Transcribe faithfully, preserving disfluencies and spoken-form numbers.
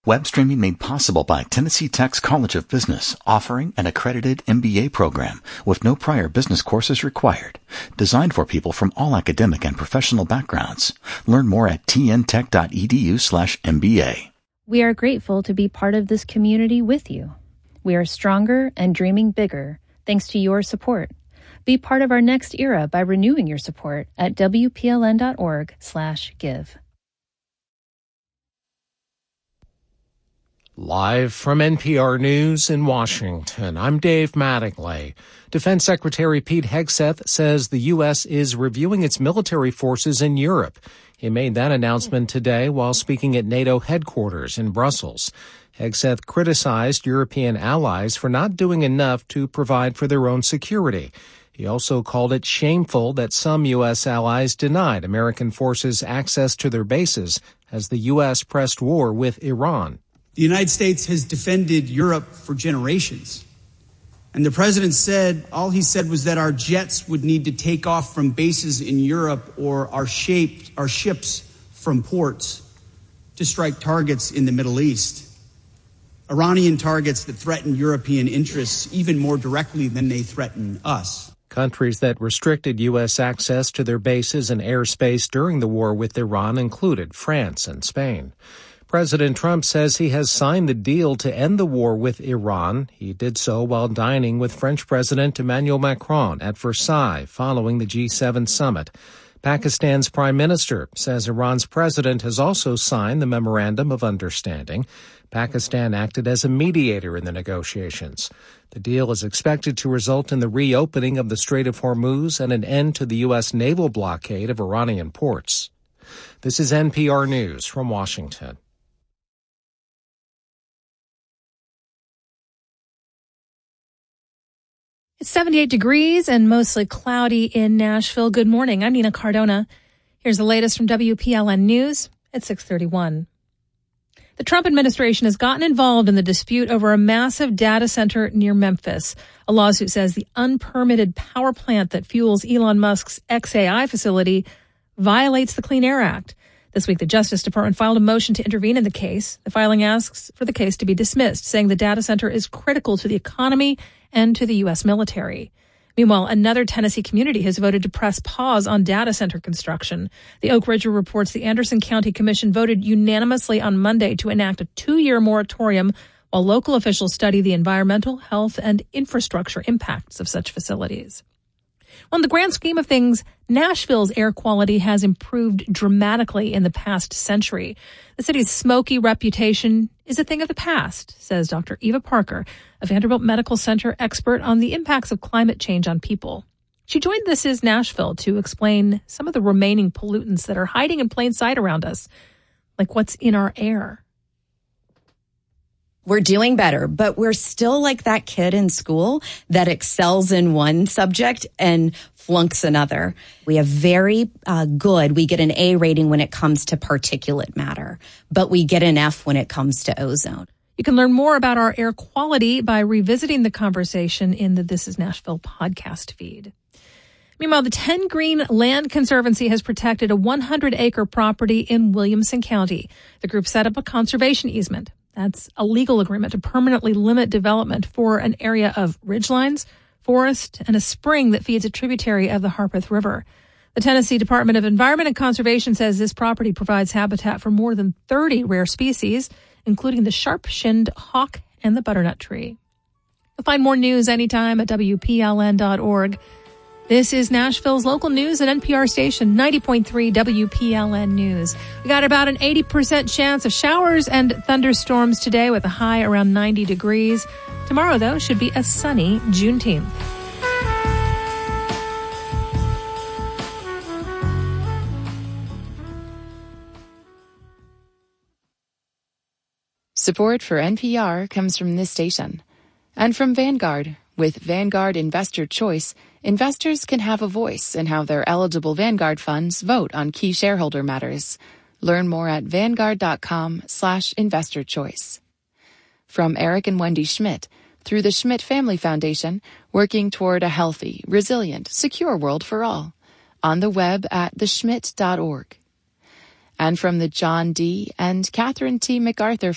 Web streaming made possible by Tennessee Tech's College of Business, offering an accredited M B A program with no prior business courses required. Designed for people from all academic and professional backgrounds. Learn more at tntech.edu slash MBA. We are grateful to be part of this community with you. We are stronger and dreaming bigger thanks to your support. Be part of our next era by renewing your support at WPLN.org slash give. Live from N P R News in Washington, I'm Dave Mattingly. Defense Secretary Pete Hegseth says the U S is reviewing its military forces in Europe. He made that announcement today while speaking at NATO headquarters in Brussels. Hegseth criticized European allies for not doing enough to provide for their own security. He also called it shameful that some U S allies denied American forces access to their bases as the U S pressed war with Iran. The United States has defended Europe for generations. And the president said, all he said was that our jets would need to take off from bases in Europe or our, shaped, our ships from ports to strike targets in the Middle East. Iranian targets that threaten European interests even more directly than they threaten us. Countries that restricted U S access to their bases and airspace during the war with Iran included France and Spain. President Trump says he has signed the deal to end the war with Iran. He did so while dining with French President Emmanuel Macron at Versailles following the G seven summit. Pakistan's prime minister says Iran's president has also signed the Memorandum of Understanding. Pakistan acted as a mediator in the negotiations. The deal is expected to result in the reopening of the Strait of Hormuz and an end to the U S naval blockade of Iranian ports. This is N P R News from Washington. It's seventy-eight degrees and mostly cloudy in Nashville. Good morning. I'm Nina Cardona. Here's the latest from W P L N News at six thirty-one. The Trump administration has gotten involved in the dispute over a massive data center near Memphis. A lawsuit says the unpermitted power plant that fuels Elon Musk's X A I facility violates the Clean Air Act. This week, the Justice Department filed a motion to intervene in the case. The filing asks for the case to be dismissed, saying the data center is critical to the economy and to the U S military. Meanwhile, another Tennessee community has voted to press pause on data center construction. The Oak Ridger reports the Anderson County Commission voted unanimously on Monday to enact a two-year moratorium while local officials study the environmental, health, and infrastructure impacts of such facilities. Well, in the grand scheme of things, Nashville's air quality has improved dramatically in the past century. The city's smoky reputation is a thing of the past, says Doctor Eva Parker, a Vanderbilt Medical Center expert on the impacts of climate change on people. She joined This Is Nashville to explain some of the remaining pollutants that are hiding in plain sight around us, like what's in our air. We're doing better, but we're still like that kid in school that excels in one subject and flunks another. We have very uh, good, we get an A rating when it comes to particulate matter, but we get an F when it comes to ozone. You can learn more about our air quality by revisiting the conversation in the This Is Nashville podcast feed. Meanwhile, the Ten Green Land Conservancy has protected a one hundred acre property in Williamson County. The group set up a conservation easement. That's a legal agreement to permanently limit development for an area of ridgelines, forest, and a spring that feeds a tributary of the Harpeth River. The Tennessee Department of Environment and Conservation says this property provides habitat for more than thirty rare species, including the sharp-shinned hawk and the butternut tree. You'll find more news anytime at W P L N dot org. This is Nashville's local news at N P R station ninety point three W P L N News. We got about an eighty percent chance of showers and thunderstorms today with a high around ninety degrees. Tomorrow, though, should be a sunny Juneteenth. Support for N P R comes from this station and from Vanguard. With Vanguard Investor Choice, investors can have a voice in how their eligible Vanguard funds vote on key shareholder matters. Learn more at vanguard.com slash investor choice. From Eric and Wendy Schmidt, through the Schmidt Family Foundation, working toward a healthy, resilient, secure world for all. On the web at the schmidt dot org. And from the John D. and Catherine T. MacArthur